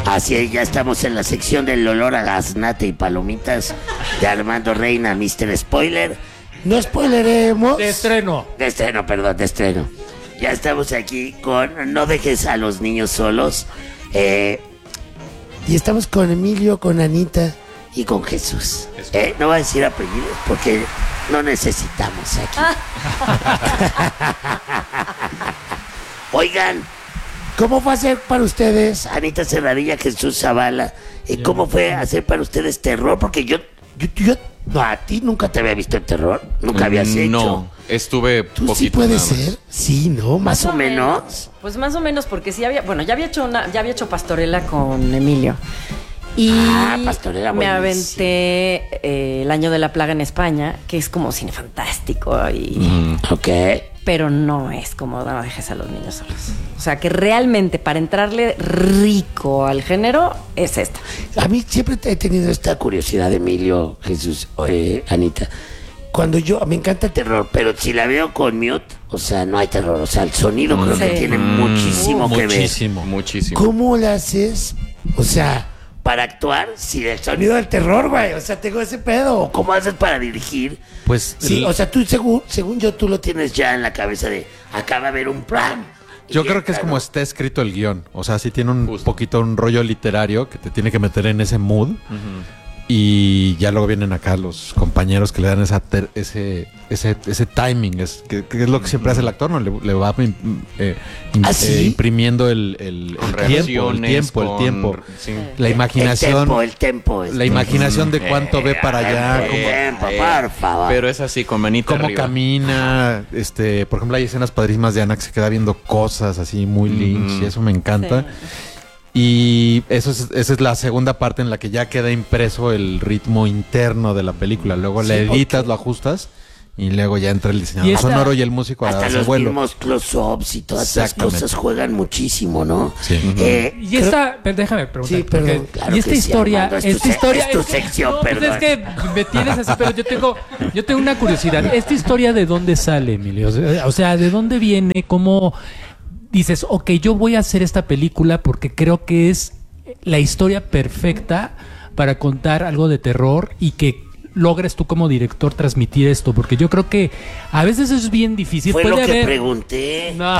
Así es, ya estamos en la sección del olor a gaznate y palomitas de Armando Reina, Mr. Spoiler. No spoileremos. De estreno. De estreno. Ya estamos aquí con No dejes a los niños solos. Y estamos con Emilio, con Anita y con Jesús. No voy a decir apellidos porque no necesitamos aquí. Oigan, ¿cómo fue hacer para ustedes, Anita Serradilla, Jesús Zavala? ¿Cómo fue hacer para ustedes terror? Porque yo no, a ti nunca te había visto en terror. Nunca habías hecho. No, estuve ¿Tú poquito. sí puede nada más. ser? Sí, ¿no? Más o menos. Pues más o menos, porque sí había, ya había hecho Pastorela con Emilio. Y Pastorela, me buenísimo. aventé El Año de la Plaga en España, que es como cine fantástico Ok. pero no es como No dejes a los niños solos. O sea, que realmente para entrarle rico al género es esta. A mí siempre he tenido esta curiosidad, Emilio, Jesús, Anita. Cuando me encanta el terror, pero si la veo con mute, o sea, no hay terror. O sea, el sonido creo que tiene muchísimo que ver. Muchísimo. ¿Cómo le haces? O sea, para actuar sin el sonido del terror, güey. O sea, tengo ese pedo. ¿O cómo haces para dirigir? Pues Sí, o sea, tú según yo, tú lo tienes ya en la cabeza de acá va a haber un plan. Yo creo que es como está escrito el guión. O sea, sí tiene un poquito un rollo literario que te tiene que meter en ese mood. Y ya luego vienen acá los compañeros que le dan ese timing, que es lo que siempre hace el actor, ¿no? Le va imprimiendo el tiempo. Sí. La imaginación. El tempo. La imaginación de cuánto ve para allá. Por favor. Pero es así, con manita Cómo arriba. camina, por ejemplo, hay escenas padrísimas de Ana que se queda viendo cosas así muy Lynch y eso me encanta. Y esa es la segunda parte en la que ya queda impreso el ritmo interno de la película. Luego le editas, lo ajustas y luego ya entra el diseñador sonoro y el músico a hasta darse los vuelo. mismos close-ups y todas esas cosas juegan muchísimo, ¿no? Sí. Y esta, déjame preguntar. Sí, perdón, porque- claro y esta que sí, historia, Armando, es tu sección, no, pues perdón. es que me tienes así, pero yo tengo una curiosidad. ¿Esta historia de dónde sale, Emilio? O sea, ¿de dónde viene? ¿Cómo dices, ok, yo voy a hacer esta película porque creo que es la historia perfecta para contar algo de terror y que logres tú como director transmitir esto? Porque yo creo que a veces es bien difícil. Fue Puede lo que haber... pregunté. No.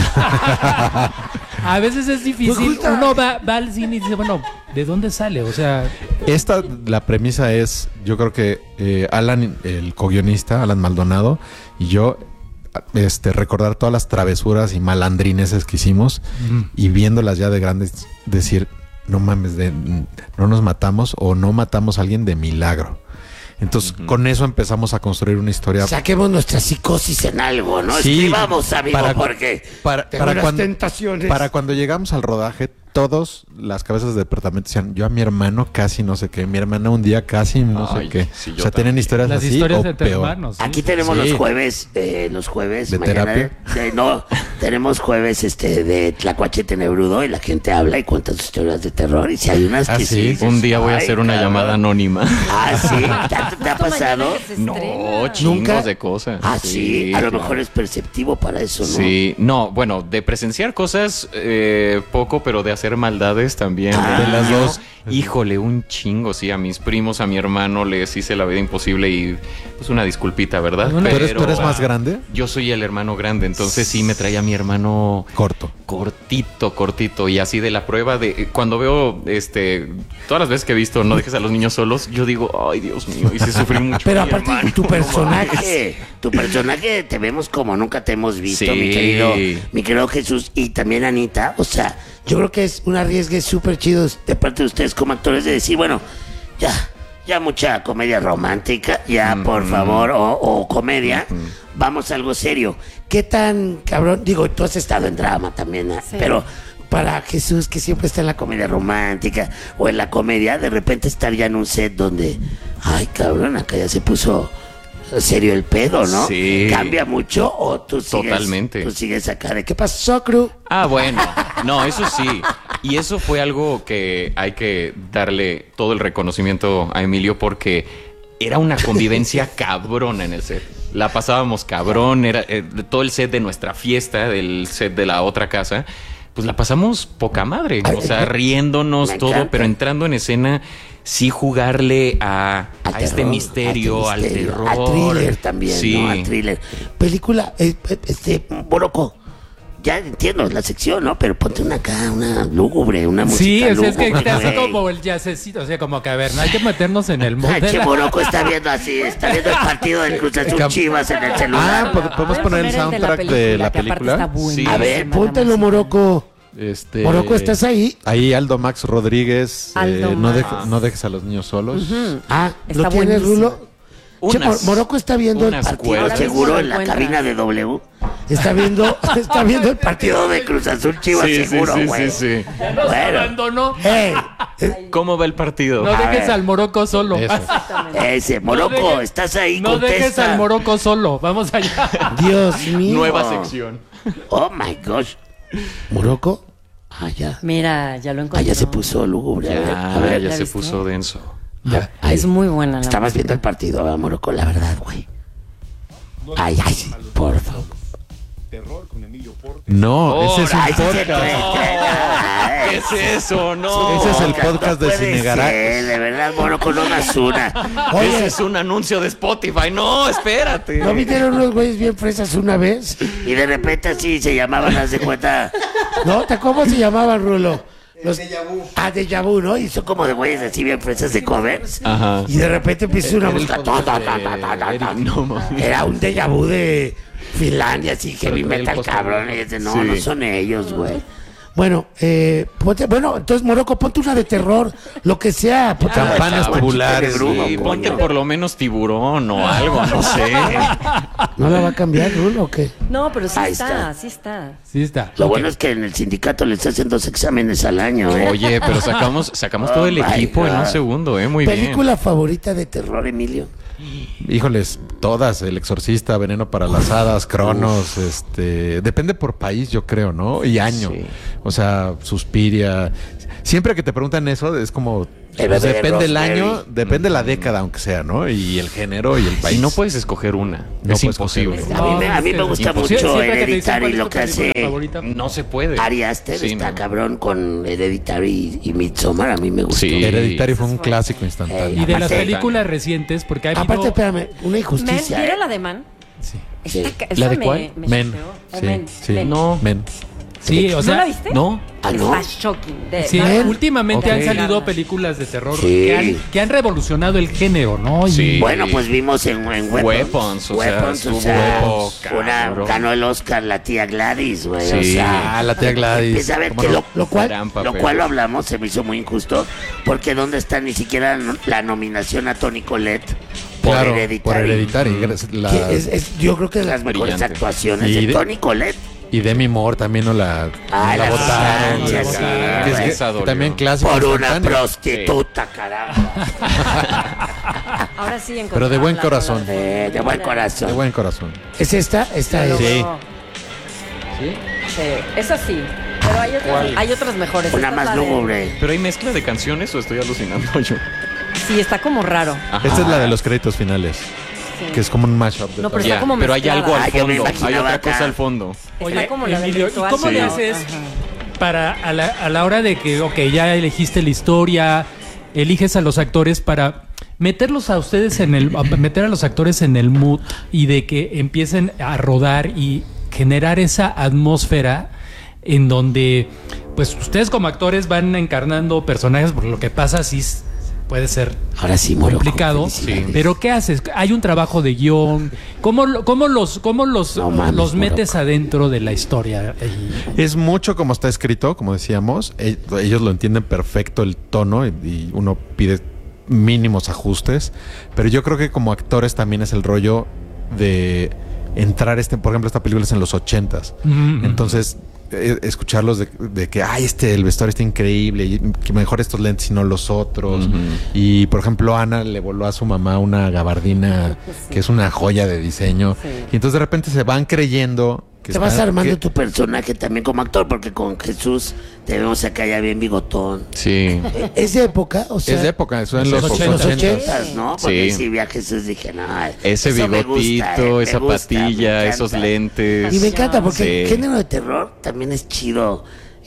A veces es difícil. Uno va al cine y dice, bueno, ¿de dónde sale? O sea, La premisa es, yo creo que Alan, el co-guionista, Alan Maldonado, y yo, recordar todas las travesuras y malandrineses que hicimos y viéndolas ya de grandes, decir, no mames, no nos matamos o no matamos a alguien de milagro. Entonces, con eso empezamos a construir una historia. Saquemos nuestra psicosis en algo, ¿no? Sí, Escribamos, amigo, porque tengo unas cuando, tentaciones. para cuando llegamos al rodaje, todos las cabezas de departamento decían, yo a mi hermano casi no sé qué, mi hermana un día casi no sé qué. Sí, o sea, tienen historias las así historias o de peor. hermanos. ¿sí? Aquí tenemos Sí. los jueves ¿De mañana terapia? no, tenemos jueves de Tlacuache Tenebrudo y la gente habla y cuenta sus historias de terror y si hay unas que sí? sí. Un día voy a Ay, hacer una cabrón. llamada anónima. Ah, sí, ¿te ha pasado? No, chingos de cosas. Ah, sí, a lo claro. mejor es perceptivo para eso, ¿no? Sí, no, bueno, de presenciar cosas poco, pero de hacer maldades también. Ah, de las dos. Híjole, un chingo, sí, a mis primos, a mi hermano les hice la vida imposible y pues una disculpita, ¿verdad? ¿Tú eres más grande? Yo soy el hermano grande, entonces sí me traía a mi hermano Corto. cortito y así de la prueba de cuando veo todas las veces que he visto No dejes a los niños solos, yo digo, ay, Dios mío, y sí sufrí mucho. Pero mi aparte hermano. tu personaje te vemos como nunca te hemos visto, Sí. mi querido Jesús y también Anita, o sea, yo creo que es un arriesgue súper chido de parte de ustedes como actores de decir, bueno, ya mucha comedia romántica, ya por favor, o comedia, vamos a algo serio. ¿Qué tan cabrón? Digo, tú has estado en drama también, Sí. pero para Jesús que siempre está en la comedia romántica o en la comedia, de repente estar ya en un set donde, ay cabrón, acá ya se puso serio el pedo, ¿no? Sí. ¿Cambia mucho o tú sigues, Totalmente. tú sigues acá de qué pasó, crew? Ah, bueno, no, eso sí. Y eso fue algo que hay que darle todo el reconocimiento a Emilio porque era una convivencia cabrona en el set. La pasábamos cabrón, era todo el set de nuestra fiesta, del set de la otra casa. pues la pasamos poca madre. Ay, O sea, riéndonos me todo, encanta. pero entrando en escena, sí jugarle a este terror, misterio, al terror. Al thriller también, Sí. ¿no? Al thriller. Película, Morocco. Ya entiendo la sección, ¿no? Pero ponte una acá, una lúgubre, una música Sí, o sea, es que lúgubre, te hace güey. como el jazzecito, o sea, como que a ver, no hay que meternos en el Ay, che, modelo. Morocco está viendo así, está viendo el partido del Cruz Azul Chivas en el celular. ¿podemos poner el soundtrack de la que aparte está película? buenísima, A ver, la póntelo, música. Morocco. Morocco, ¿estás ahí? Ahí Aldo Max Rodríguez. Aldo no, Max. no dejes a los niños solos. Ah, ¿lo Está tienes, buenísimo. Rulo? Che, Morocco está viendo el unas partido cuerdas. seguro Ahora en la mismo lo cabina de W. Está viendo el partido de Cruz Azul Chivas seguro, güey. sí. Nos Bueno. abandonó. ¿Cómo va el partido? No dejes ver. al Morocco solo. Eso. Ese, Morocco, dejes- estás ahí, No dejes contesta. al Morocco solo. Vamos allá. Dios mío. Nueva sección. Oh my gosh. Morocco. Ah, ya. Mira, ya lo encontré. Ah, ya se puso lúgubre. A ver, Ya ¿la se viste? puso denso. ya. Ay, Es muy buena la estabas viendo el partido, ¿verdad, Morocco? La verdad, güey. Ay, por favor. No, ese es un Ay, sí se podcast. cree. ¿Qué es eso? No. Ese es el podcast de No puede Cinegará. ser, de verdad, Morocco, no das una. Ese Oye, es un anuncio de Spotify. No, espérate. ¿no vinieron unos güeyes bien fresas una vez? Y de repente así se llamaban, haz de cuenta. ¿No? ¿Cómo se llamaban, Rulo? Los Déjà Vu, ¿no? Y son como de güeyes así bien fresas de covers. Ajá. Y de repente empieza una música. No, mames. Era un déjà vu de Finlandia, así heavy Pero el metal, post- cabrón. Y dice, no, Sí. no son ellos, güey. Bueno, entonces Morocco, ponte una de terror, lo que sea. Ponte Campanas una de tubulares, Bruno, Sí, coño. ponte por lo menos tiburón o algo, no sé. ¿No la va a cambiar, Bruno, o qué? No, pero sí Ahí está, está. sí está. Sí está. Lo Ok. bueno es que en el sindicato les hacen 2 exámenes al año, ¿eh? Oye, pero sacamos todo el Oh my equipo en un God. segundo, muy ¿Película favorita de terror, Emilio? Híjoles, todas. El Exorcista, Veneno para las Hadas, Cronos, depende por país, yo creo, ¿no? Y año. Sí. O sea, Suspiria. Siempre que te preguntan eso, es como... El pues, bebé depende el Rosemary. año, depende la década, aunque sea, ¿no? Y el género y el bien. país. Y no puedes escoger una. No Es puedes imposible. escoger A mí me gusta imposible. mucho Siempre que te dicen Hereditary, cuál es lo tu que película hace favorita. No se puede. Ari Aster, Sí, está no. cabrón con Hereditary y Midsommar, a mí me gustó. Sí. Hereditary fue un clásico instantáneo. Y de las Aparte- películas recientes, porque ha habido... Aparte, espérame, una Men, injusticia. ¿vieron ¿eh? la de Man? Sí. Sí. Esa ¿La de me- cuál? me Men. choqueó. O Sí, Men. sí. Men. No. Men. Sí, o sea... ¿No la viste? No. Ah, ¿no? Está shocking. Sí, Men. últimamente Ok. han salido películas de terror Sí. que han revolucionado el género, ¿no? Y- Sí. Bueno, pues vimos en Weapons, o sea, estuvo cabrón. ganó el Oscar la tía Gladys, güey. O Sí. sea, La tía Gladys. empieza a ver ¿Cómo que no? lo cual Gran papel. lo hablamos, se me hizo muy injusto, porque ¿dónde está ni siquiera la nominación a Tony Collette por Claro, Hereditary? por Hereditary. La- Que yo creo que es de las mejores Brillante. actuaciones Y de de- Tony Collette. Y Demi Moore también no la, Ah, no la la votaron. sustancia, la sí, votaron. güey. Que es Esa dolió. también clásico. Por una instantáneo. prostituta, caramba. Ahora sí encontré. Pero de buen corazón. De buen corazón. De buen corazón. ¿Es esta? Esta es. Sí. Sí, esa sí. Pero hay otras mejores. Una Esta es más la de- lúgubre. ¿Pero hay mezcla de canciones o estoy alucinando yo? Sí, está como raro. Ajá. Esta es la de los créditos finales. Sí. Que es como un mashup de No, todo. pero está Ya, como pero hay mezclada. algo al Ah, yo me fondo. Hay imaginaba otra acá. cosa al fondo. Está como la del Emilio, ¿y ritual. cómo Sí. le haces Ajá. para a la hora de que, ok, ya elegiste la historia, eliges a los actores para meterlos a ustedes meter a los actores en el mood y de que empiecen a rodar y generar esa atmósfera en donde, pues, ustedes como actores van encarnando personajes, porque lo que pasa sí puede ser Ahora sí, Morocco, complicado, felicidades. pero ¿qué haces? Hay un trabajo de guión. ¿Cómo los No mames, los metes Morocco. adentro de la historia? Es mucho como está escrito, como decíamos. Ellos lo entienden perfecto el tono y uno pide mínimos ajustes. Pero yo creo que como actores también es el rollo de entrar por ejemplo, esta película es en los 80s. Entonces, escucharlos de que, ay, el vestuario está increíble, y que mejor estos lentes y no los otros. Y, por ejemplo, Ana le voló a su mamá una gabardina que es una joya de diseño. Sí. Y entonces de repente se van creyendo que Te vas están- armando que- tu personaje también como actor, porque con Jesús te vemos acá ya bien bigotón. Sí. ¿Es de época? O sea, Es de época, eso en los los 80s. 80s. ¿no? Porque Sí. si vi a Jesús dije, no, Ese eso me bigotito, gusta, me esa gusta, me patilla, encanta. esos lentes. Y me encanta porque Sí. el género de terror también es chido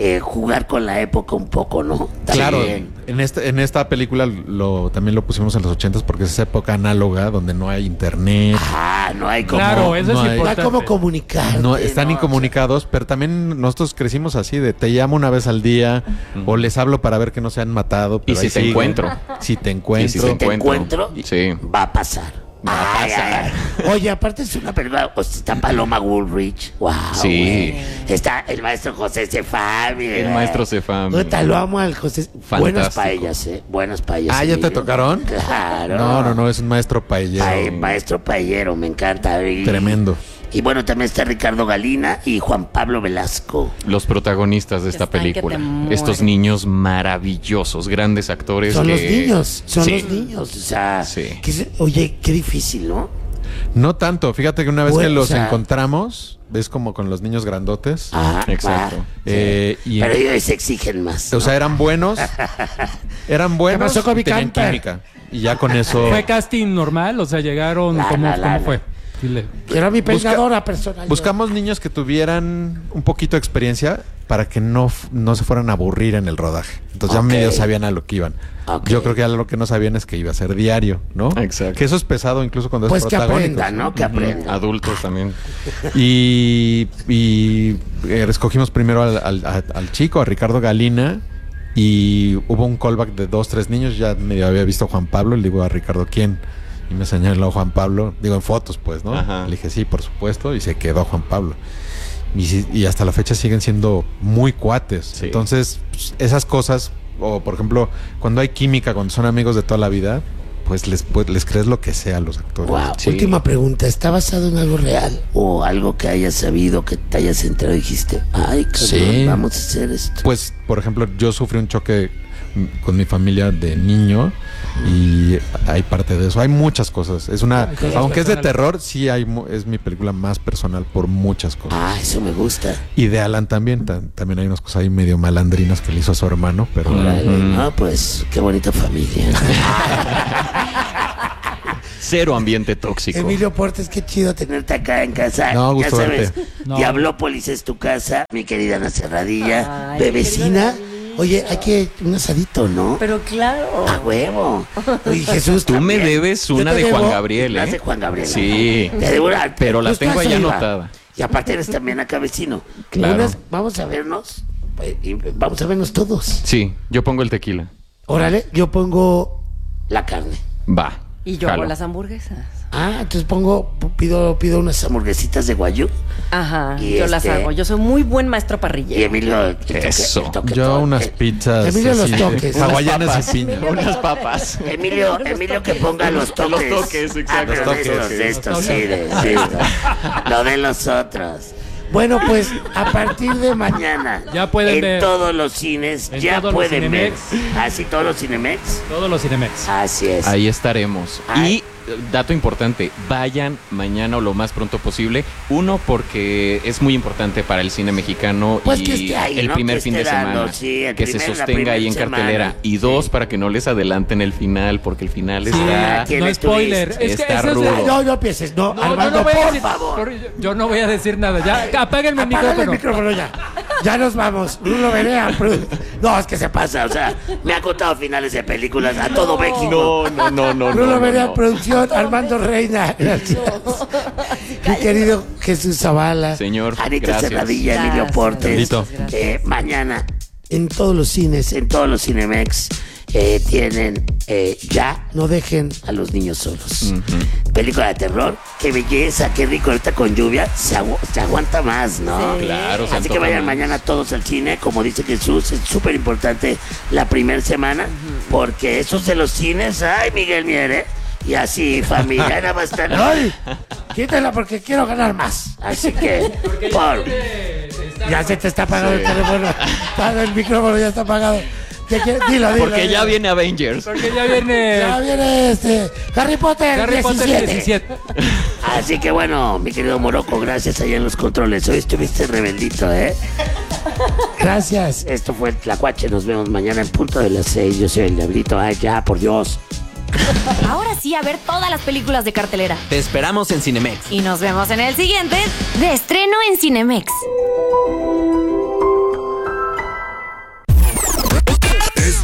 jugar con la época un poco, ¿no? Claro, También. en esta película también lo pusimos en los 80s porque es esa época análoga donde no hay internet. No hay como... Claro, eso no es hay- No hay importante. como comunicar. No, están incomunicados, pero también nosotros crecimos así de te llamo una vez al día o les hablo para ver que no se han matado. Y pero si ahí te siguen. encuentro. Si te encuentro. Sí, sí, Si te encuentro, Sí. va a pasar. Ay. Oye, aparte es una película, o sea, está Paloma Woolrich. Wow. Sí. güey. Está el maestro José Cefami. El maestro Cefami. Puta, lo amo al José. Buenas Fantástico. paellas, Buenas paellas. Ah, ¿ya te Emilio. tocaron? Claro. No, es un maestro paellero. Maestro paellero, me encanta. Tremendo. Y bueno, también está Ricardo Galina y Juan Pablo Velasco. Los protagonistas de esta Están que te película. mueres. Estos niños maravillosos, grandes actores. Son que- los niños, son Sí. los niños. O sea, Sí. oye, qué difícil, ¿no? No tanto, fíjate que una vez Bueno, que los o sea- encontramos, ves como con los niños grandotes. Ah, Exacto. Y Pero ellos se exigen más. o sea, eran buenos. Eran buenos. pasó con mi tenían camper? química. Y ya con eso. ¿Fue casting normal? O sea, llegaron. ¿Cómo fue? Dile. Era mi peinadora personal. Buscamos niños que tuvieran un poquito de experiencia para que no se fueran a aburrir en el rodaje. Entonces Ok. ya medio sabían a lo que iban. Ok. Yo creo que ya lo que no sabían es que iba a ser diario, ¿no? Exacto. Que eso es pesado incluso cuando Pues es que protagónico. aprendan, ¿no? Que aprendan. Adultos también. Y escogimos primero al chico, a Ricardo Galina, y hubo un callback de 2-3 niños. Ya medio había visto a Juan Pablo, le digo a Ricardo, ¿quién? Y me señaló a Juan Pablo, digo en fotos pues, ¿no? Ajá. Le dije, sí, por supuesto, y se quedó Juan Pablo. Y hasta la fecha siguen siendo muy cuates. Sí. Entonces, pues, esas cosas, o por ejemplo, cuando hay química, cuando son amigos de toda la vida, pues les crees lo que sea a los actores. Wow. Sí. Última pregunta. ¿Está basado en algo real? ¿O algo que hayas sabido, que te hayas enterado y dijiste, ay, cabrón, Sí. vamos a hacer esto? Pues, por ejemplo, yo sufrí un choque con mi familia de niño y hay parte de eso. Hay muchas cosas. Es una, Hay cosas aunque es de personales. terror, sí es mi película más personal por muchas cosas. Ah, eso me gusta. Y de Alan también, también hay unas cosas ahí medio malandrinas que le hizo a su hermano, pero Órale. No, pues, qué bonita familia. Cero ambiente tóxico. Emilio Portes, qué chido tenerte acá en casa. No, gusto ya sabes, verte. No. Diablópolis es tu casa, mi querida Ana Serradilla, Ay, bebecina. qué querida Oye, hay que un asadito, ¿no? Pero claro. A huevo. Oye, Jesús, Tú me también. debes Yo una te de Juan debo Gabriel, las ¿eh? de Juan Gabriel. Sí. Te debo una- Pero la Justo tengo a eso ahí iba. anotada. Y aparte eres también acá vecino. Claro. Vamos a vernos. Y vamos a vernos todos. Sí, yo pongo el tequila. Órale, yo pongo la carne. Va. Y yo hago jalo. las hamburguesas. Ah, entonces pido unas hamburguesitas de guayú. Ajá, Y yo las hago. Yo soy muy buen maestro Y parrillero. Emilio, Eso. yo unas pizzas Emilio los así de toques. hawaianas y piña. Unas papas. Emilio que ponga los toques. Los toques, exacto. pero Los de estos, toques. de estos, sí, lo de los otros. Bueno, pues a partir de mañana Ya pueden en ver. todos los cines, En ya todos los pueden ver. Cinemex. Así todos los Cinemex. Todos los Cinemex. Así es. Ahí estaremos. Ay. Y dato importante, vayan mañana o lo más pronto posible. Uno, porque es muy importante para el cine mexicano Pues y que esté ahí, el ¿no? primer Que fin de esté dando, semana. sí, el que se primer- la sostenga ahí en primer cartelera. semana. Y dos, Sí. para que no les adelanten el final, porque el final está... ¿quién No es tu spoiler. list? Es que Está eso es rudo. No empieces, no, No, Armando, yo no voy a por decir, favor. yo no voy a decir nada. Ya, apáguenme el Apaga micrófono. el micrófono ya. Ya nos vamos. Bruno Berea. No, es que se pasa. O sea, me ha contado finales de películas a todo México. no. Bruno Berea, producción. Armando Reina. Gracias. Mi querido Jesús Zavala. Señor, Anita gracias. Serradilla, Gracias, Emilio Portes. Listo. Mañana, en todos los cines, en todos los Cinemex, tienen Ya no dejen a los niños solos. Película de terror, qué belleza, qué rico ahorita con lluvia, se aguanta más, ¿no? Sí. Claro, se Así que antoja vayan más. mañana todos al cine, como dice Jesús, es súper importante la primera semana, porque esos de los cines, ay, Miguel Mier, ¿eh? Y así, familia, nada más están, ¡ay! Quítala porque quiero ganar más. Así que, ya se te está apagando el teléfono, el micrófono ya está apagado. Dilo. Porque ya viene Avengers. Porque ya viene Ya viene Harry Potter 17. Así que bueno, mi querido Morocco, gracias allá en los controles. Hoy estuviste rebeldito, ¿eh? Gracias. Esto fue el Tlacuache. Nos vemos mañana en punto de las 6. Yo soy el Diablito. Ay, ya, por Dios. Ahora sí, a ver todas las películas de cartelera. Te esperamos en Cinemex. Y nos vemos en el siguiente de estreno en Cinemex.